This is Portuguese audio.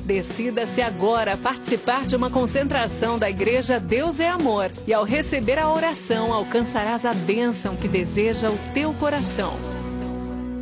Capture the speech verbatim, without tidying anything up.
Decida-se agora a participar de uma concentração da Igreja Deus é Amor. E ao receber a oração, alcançarás a bênção que deseja o teu coração.